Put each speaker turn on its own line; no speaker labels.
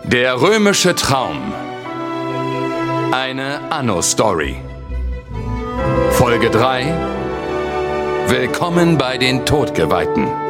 Der römische Traum. Eine Anno-Story. Folge 3. Willkommen bei den Todgeweihten.